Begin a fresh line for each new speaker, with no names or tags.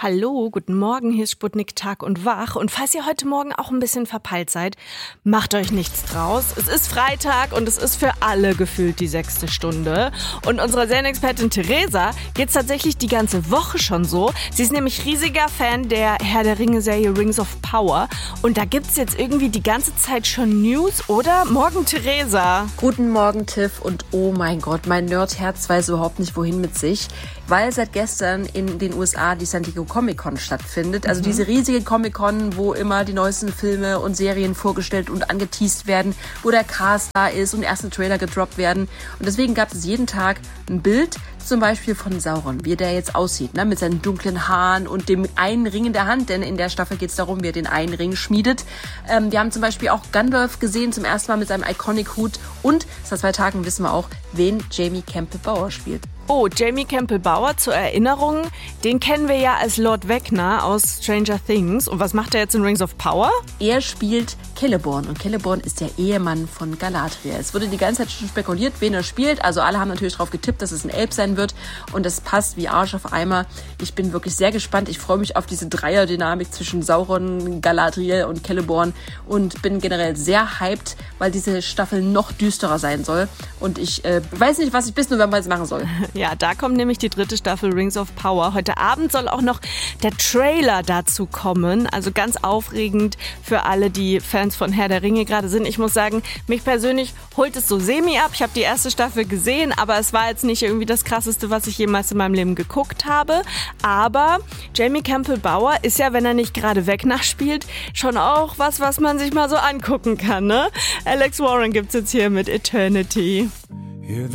Hallo, guten Morgen, hier ist Sputnik Tag und Wach. Und falls ihr heute Morgen auch ein bisschen verpeilt seid, macht euch nichts draus. Es ist Freitag und es ist für alle gefühlt die 6. Stunde. Und unserer Serienexpertin Theresa geht's tatsächlich die ganze Woche schon so. Sie ist nämlich riesiger Fan der Herr der Ringe-Serie Rings of Power. Und da gibt's jetzt irgendwie die ganze Zeit schon News, oder? Morgen, Theresa.
Guten Morgen, Tiff. Und oh mein Gott, mein Nerdherz weiß überhaupt nicht, wohin mit sich. Weil seit gestern in den USA die San Diego Comic-Con stattfindet. Also diese riesige Comic-Con, wo immer die neuesten Filme und Serien vorgestellt und angeteast werden, wo der Cast da ist und erste Trailer gedroppt werden. Und deswegen gab es jeden Tag ein Bild, zum Beispiel von Sauron, wie der jetzt aussieht, ne? Mit seinen dunklen Haaren und dem einen Ring in der Hand, denn in der Staffel geht es darum, wie er den einen Ring schmiedet. Wir haben zum Beispiel auch Gandalf gesehen, zum ersten Mal mit seinem Iconic-Hut, und seit 2 Tagen wissen wir auch, wen Jamie Campbell Bower spielt.
Oh, Jamie Campbell Bower, zur Erinnerung, den kennen wir ja als Lord Vecna aus Stranger Things. Und was macht er jetzt in Rings of Power?
Er spielt Celeborn, und Celeborn ist der Ehemann von Galadriel. Es wurde die ganze Zeit schon spekuliert, wen er spielt. Also alle haben natürlich darauf getippt, dass es ein Elb sein wird, und das passt wie Arsch auf Eimer. Ich bin wirklich sehr gespannt. Ich freue mich auf diese Dreierdynamik zwischen Sauron, Galadriel und Celeborn und bin generell sehr hyped, weil diese Staffel noch düsterer sein soll. Und ich weiß nicht, was ich bis November jetzt machen soll.
Ja, da kommt nämlich die 3. Staffel Rings of Power. Heute Abend soll auch noch der Trailer dazu kommen. Also ganz aufregend für alle, die Fans von Herr der Ringe gerade sind. Ich muss sagen, mich persönlich holt es so semi ab. Ich habe die erste Staffel gesehen, aber es war jetzt nicht irgendwie das Krasseste, was ich jemals in meinem Leben geguckt habe. Aber Jamie Campbell Bower ist ja, wenn er nicht gerade Vecna spielt, schon auch was man sich mal so angucken kann, ne? Alex Warren gibt's jetzt hier mit Eternity.